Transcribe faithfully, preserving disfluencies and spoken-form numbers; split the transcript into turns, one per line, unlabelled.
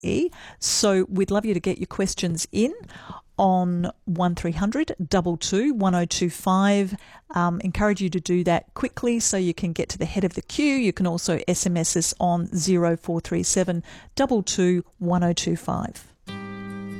E. So we'd love you to get your questions in on one three hundred two two one oh two five. Um, encourage you to do that quickly so you can get to the head of the queue. You can also S M S us on zero four three seven two two one oh two five.